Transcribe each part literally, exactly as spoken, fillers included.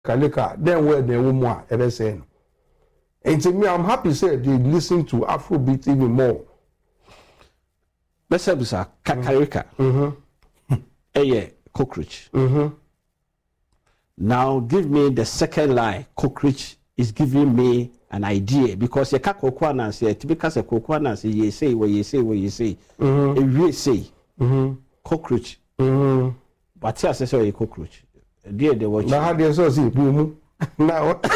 Kalika, then where the woman ever saying. And to me, I'm happy say they listen to Afrobeat even more. Let's say this Kakarika. Mm-hmm. Eh, cockroach. Mm-hmm. Now give me the second line. Cockroach is giving me an idea because you can't cocoa nancy, because a cocoa nancy, you say what you say, what you say. Mm-hmm. You say mm-hmm. cockroach. Mm-hmm. But yes, I say a cockroach. Dear, they watch. Now, how do you see boom? Now, to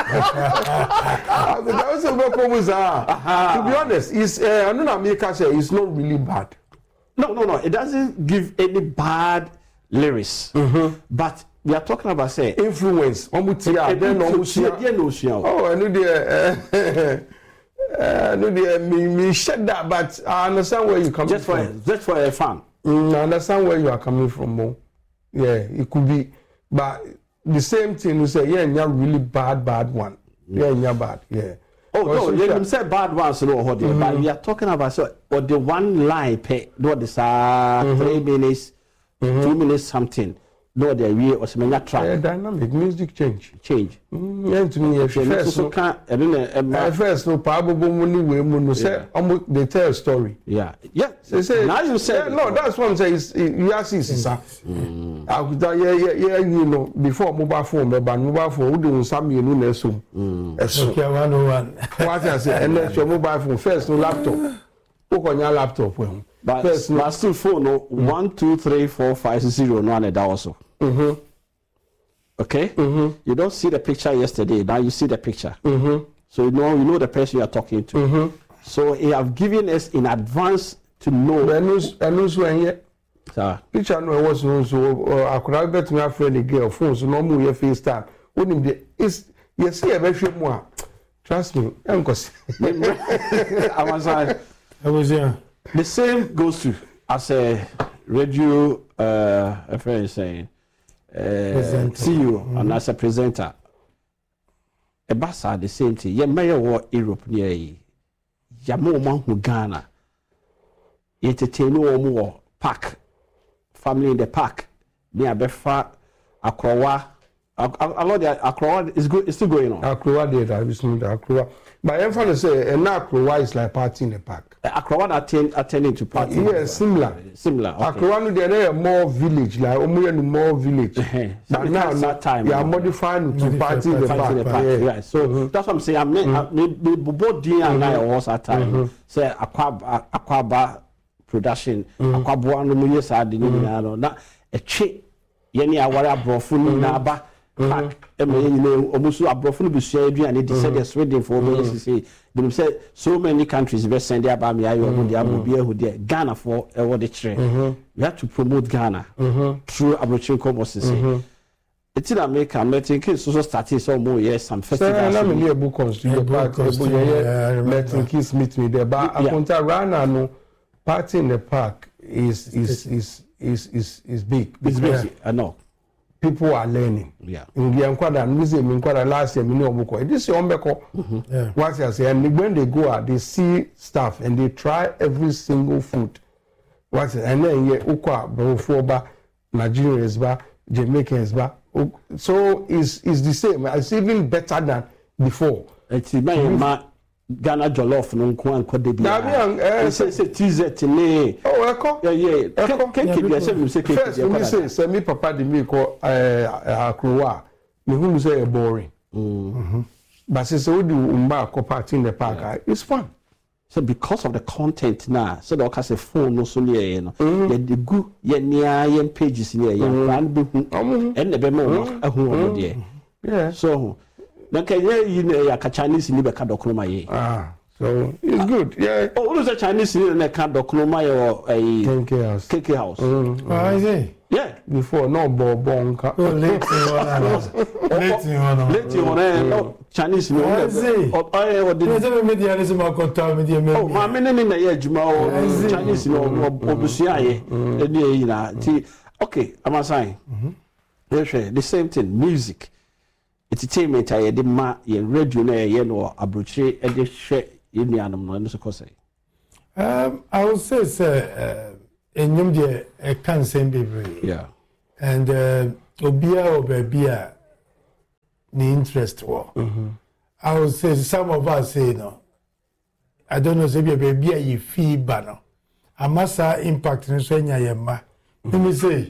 be honest, it's uh, I don't know. America say it's not really bad. No, no, no. It doesn't give any bad lyrics. Mm-hmm. But we are talking about say influence. Omutia, then omutia. Oh, I know the. I know the me me shed that, but I understand where you come just from. For just for a fan. Mm, I understand where you are coming from, Mo. Yeah, it could be, but. The same thing you say, yeah, you're really bad, bad one. Yeah, you're bad, yeah. Oh, no, you didn't say bad ones, no, mm-hmm. But we are talking about so, or the one line, pay, what is uh, mm-hmm. three minutes, mm-hmm. two minutes, something. No, the way or some track. Yeah, dynamic music change. Change. Mm, yeah, to me, okay, first, no, can't, I don't know. At first, no, probably money way, no, say, they tell a story. Yeah, yeah. They say, now you say, yeah, no, that's what I'm saying. You are seeing, sir. Yeah, yeah, yeah, you know, before mobile phone, but mobile phone, who do some you know, so. Okay, one oh one. What I say, and then your mobile phone first, no laptop. Look on your laptop, well. But first, no, still phone, no, one, two, three, four, five, zero, no, and that also. Mm-hmm. Okay? Mm-hmm. You don't see the picture yesterday, now you see the picture. Mm-hmm. So you know you know the person you are talking to. Mm-hmm. So he have given us in advance to know. I know I know so here. Sir. Picture no was no so I could have bet me a friend a girl phone so no more your FaceTime. When him the is you see a very more. Trust me, I'm cause I was like I was yeah. The same goes to as a radio uh a friend is saying uh C E O mm-hmm. and as a presenter. A basa the same thing. Yeah, mayor war Europe near ye. Yamo man who Ghana. Entertain no more park. Family in the park. Near Befa Akrowa. A lot of Akrowa is good, it's still going on. Akrowa did I was not Akrowa. But I'm trying to say and now Akrowa is like party in the park. Akrowa attend attending to party. Yeah, similar. Similar. Okay. Akrowa no there more village, like Omuya no more village. But now that time you are modifying to party in the park. The park. Yeah. Yeah. So mm-hmm. that's what I'm saying. I mean mm-hmm. the both D and I was that time. Mm-hmm. Say Akwaba Akwaba production, Akwabo no mu yes ade ni na no. Na a che ye ni aware abrofo ni na aba. Park eme ye ni omusu abrofo no bisua aduane dey say the Sweden for me say them say so many countries be send their ba me ayo mo dia mo bia hu there Ghana for e wo de kire. You have to promote Ghana mm-hmm. through Abrochin Commerce say. Mm-hmm. It's in America, I'm thinking so started some more years some festivals. So I'm in the book on the park yeah, letting kids meet me there but I want to run no party in the park is is is is is is big. It's big. I know. People are learning. Yeah. In the Enquada, museum Enquada last year, you know, this is Ombeko. What I say, and when they go out, they see stuff and they try every single food. What and then yeah, Ukwa, Brofoba, Nigerians, ba, Jamaicans, ba. So it's it's the same. It's even better than before. It's my Ghana jollof no nko anko de bia. Na bi say say T-Z ne. Oh, eko. Yeah, yeah. Cake bi say me say cake. First me say say me papa de me ko eh akrowa. Me hu say boring. Mhm. But say so do umba ko party in the park. Yeah. It's fun. So because of the content now, so the say phone no so near you know. Yeah, the good yeah near your pages near you. Brand be hu. And the be mo ahu omo de. Yeah. So na kenya yi na ya ka Chinese ni be ka dokroma ye. Ah, so it's good. Yeah. Oh, who's the Chinese ni na ka dokroma ye or a K K house. K K house. Mm. Oh, is it? Yeah. Before no bo bonka. Oh, late one. Late one. Late one. Oh, Chinese ni. Oh, oh, oh, did you tell me the other some contact with you? Oh, my many na ye juma o Chinese no obusia ye. Eni yi na. Ti okay, am I saying? Mhm. The same thing, music. Entertainment I the ma ye radio na ye no abrochire e de hwe ye nuanom no no so ko say. Um I would say say enyum de e kan sem bebre. Yeah. And uh obia obabia the interest war. Mm-hmm. I would say some of us say no. I don't know, say baby you feel banner. I must have impact in Swenya Yama. Let me say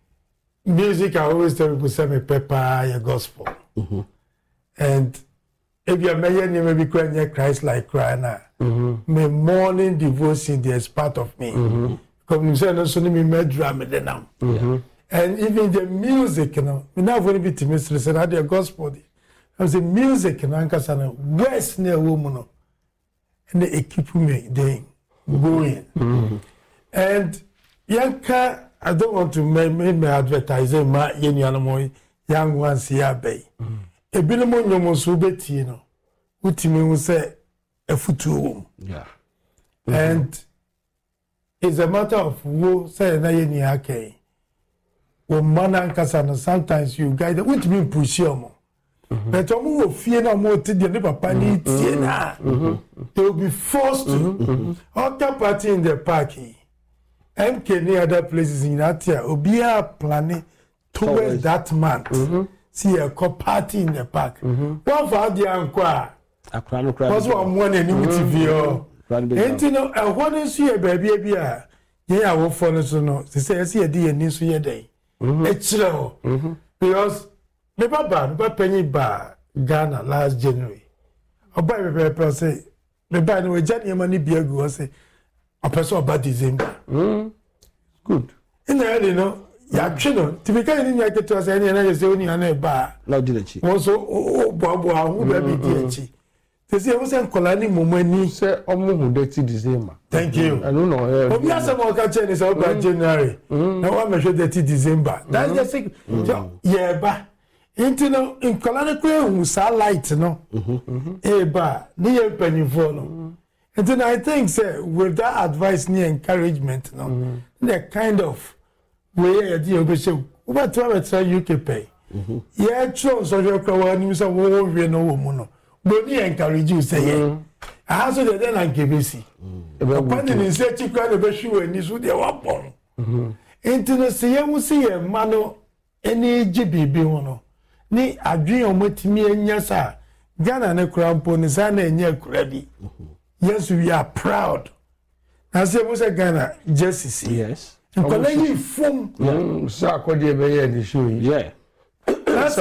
music I always tell people say me pepper your gospel. Mm-hmm. And if you're making maybe crying Christ like crying now. Mm-hmm. My morning devotion there's part of me. Mm-hmm. Because you say no so me me drama then now. Mm-hmm. And even the music, you know, me now going to be to me say that the gospel. I say music, you know, anka sana west near woman, and they keep me doing going. Mm-hmm. And yanka, I don't want to make me advertising my young young ones here bay. A binamo no more so betty, you know, which me will say a foot room. Yeah. Mm-hmm. And it's a matter of who say na yeni hake. Wo man anka sana sometimes you guide which me push you. But omo wo fie na omo ti de papa ni tie na. They will be forced to. Other party in the park. M K ni other places in Atia obia planning towards that month. Mm-hmm. See a co party in the park. Mm-hmm. One for the anqua. Akra no kra. Was one one any T V o. Enti no e ho ne so ye baby bia. Ye ya wo for no so no. Se say se ye di ani so ye den. E kire ho. Because me baba me papa penny ba Ghana last January. Oba me papa say me ba no we jani e mani bia gu say a person about December. Mm. Good. In the end, you know, ya chino. Typically, in your get to us any and say only an bar. No dilechi. Also, oh, Bobo, who baby dilechi. They say, I was in Colani Momeni. Say, Omo dirty December. Thank you. I don't know. But we have some more catching is out by January. Now I'm sure dirty December. That's the thing. Yeah, but. Into no in Colani who saw light, no. Eh, ba, near penny for no. And then I think, say, with that advice, near encouragement, no, mm-hmm. the kind of way you say, what to U K pay? Yeah, true. So you're going to say, oh, we know woman. But you encourage you, say, yeah. I have to then I give it. Upon the research, you can't be sure and this would be a weapon. Into the say, you see a mano any G B B one. Ni a dream with me and yasa. Ghana and a crown pony, Zana and your credit. Yes, we are proud. I say, what's a Ghana? Jesse. Yes. And calling from Sarkozy, the show. Yeah. That's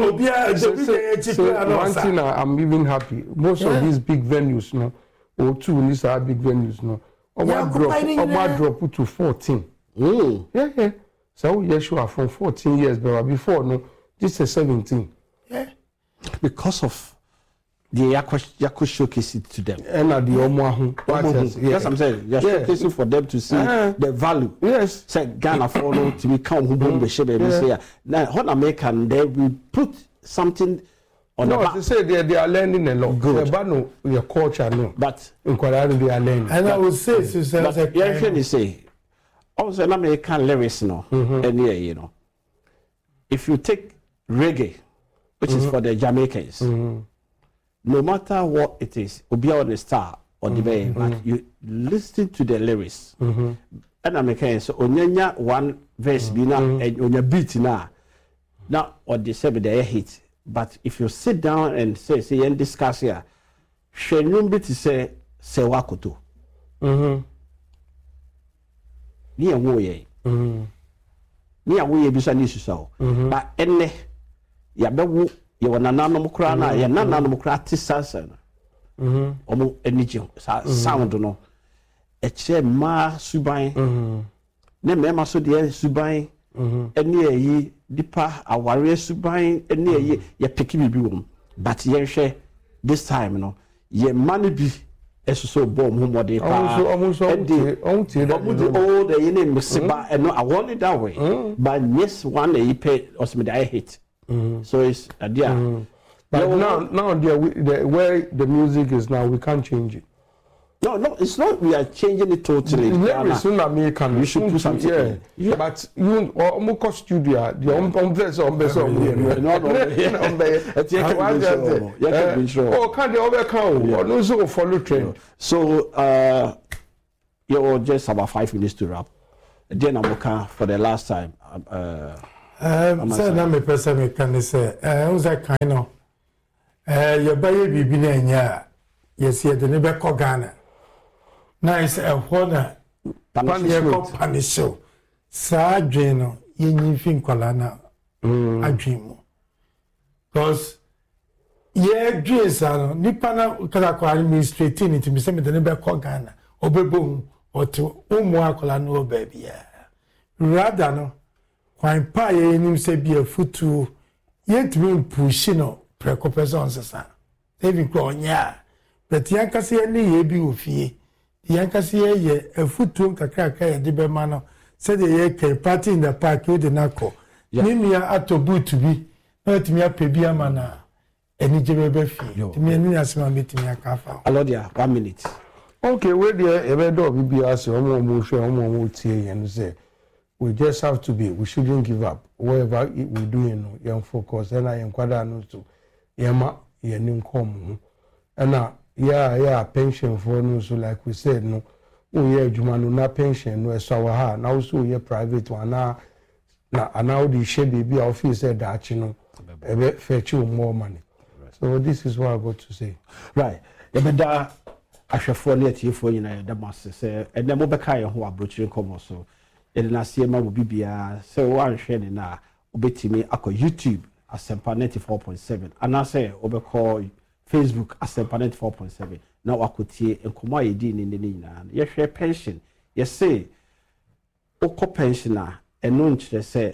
one thing I'm even happy. Most of these big venues, no, or two these are big venues, no. Oma drop, Oma drop to fourteen. Mm. Yeah, yeah. So yes, sure, from fourteen years, but before, no, this is seventeen. Yeah. Because of the Yako showcase it to them. And at the Omo, yes, I'm saying, you're yeah. showcasing for them to see uh, the value. Yes. Say Ghana follow to become who bomb the shape and say, now, what American, they will put something on no, the back. They say they, they are learning a lot. Good. But no, your culture, no. But in Colorado, they are learning. And but, I would say, yeah, so, but like, yeah, you say, also an American lyrics, no, mm-hmm. and yeah, you know, if you take reggae, which mm-hmm. is for the Jamaicans. Mm-hmm. No matter what it is, be on the star or the bay, mm-hmm. but you listen to the lyrics. Mm-hmm. And I'm saying, so onyanya one verse be now and on your beat now. Now or the seven day hit. But if you sit down and say, say and discuss here, she number to say say wakoto. Mm-hmm. Ni a woye. Mm-hmm. Ni a woye bisa ni so. But enne ya bewu you want nananom kra na ye nananom kra tisasa mhm omo enije sound no e che ma suban mhm ne mema so de suban mhm eni eyi dipa aware suban eni eyi ye peki bibi wom but ye hwe this time no ye mane bi esoso bom ho mode pa omo so omo omo ti omo the old e ne mesiba e no I want it that way but yes one e pay osme I hit. Mm-hmm. So it's a uh, yeah. Mm-hmm. But no, now, now the, the where the music is now, we can't change it. No, no, it's not. We are changing it totally. Lyrics in American, we should do something. Yeah, yeah. But you or studio, the on on this on this on here. No, no, no. Oh, can't they overcome? Or no, so follow trend. So, uh, you're just about five minutes to wrap. Then I'm working for the last time. Uh. Um, say na me person me can say eh who's that kind of eh your baby bibi na nya yes ye de ne be ko Ghana nice eh hona panish show sa adwen no ye nyifi nkwala na adwen mu because ye adwen sa no nipa na kala ko administrating it me say me de ne be ko Ghana obebom oto umu akola no baby ya rather no kwan pa ye nim se bia futu yet me push no preko person sesa even ko nya but yankase ye ne ye bi ofie yankase ye ye afutu kakra ka ye de be ma no said ye ke party in the park you de nako nimia atobutu bi na timi apebi ama na eni jebe be fi timi eni asema betimi akafa alodia one minute. Okay, we there ebe do bibi ase omo omo hwe omo omo tie yen say we just have to be, we shouldn't give up. Whatever we do, you know, young focus, and I am quite honest to Yama, Yanim come. And now, yeah, yeah, pension for no, so like we said, no, oh, yeah, Jumano, not pension, no, so ha, now, so yeah, private one, now, and now the share baby office said that, you know, a bit fetch you more money. So this is what I got to say. Right. Ebeda, I shall fall near to you for you know, the master say, and then Mobekaya who are broaching come so. Ede na see ma obi bia say wan hwe ne na obetimi akọ YouTube Asempa ninety-four point seven ana say obekọ Facebook Asempa ninety-four point seven na wakotie enkomo ayedi ne ne nyina ye hwe pension ye say okọ pensioner eno nkyere say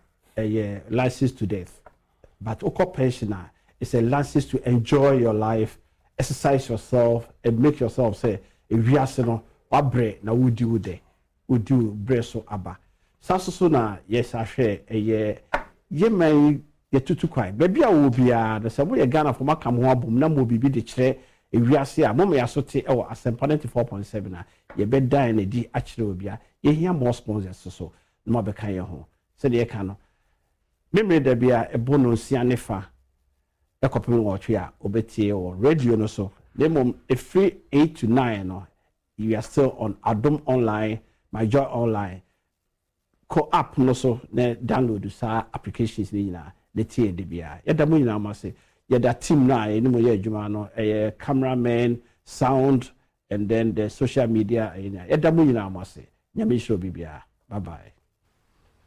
eye license to death but okọ pensioner is a license to enjoy your life, exercise yourself and make yourself say ewiase no wabre na wudi wude udu breso aba saso so na yes ahwe eye ye man ye tutu kwai baby a wo bia na sabo ye Ghana for maka mo abom na mo bibi de kire ewiase a mo me asote e wo Asempa ninety-four point seven na ye be dan na di a kire obia ye hia more sponsors so so na mo be kan ye ho se de ye kan no memre da bia e bono sia nefa e kopem wo twe a obetie wo radio no so demom e free eight to nine no you are still on Adom Online, My Joy Online. Co app no so ne download sa applications ni na ne tie de bia. Ya da mo nyina ma se ya da team na e ni mo ye adwuma no eh cameraman, sound and then the social media ya da mo nyina ma se. Nyame show bibia. Bye bye.